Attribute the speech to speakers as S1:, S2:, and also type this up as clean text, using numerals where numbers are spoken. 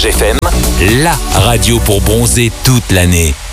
S1: Rouge FM,
S2: la radio pour bronzer toute l'année.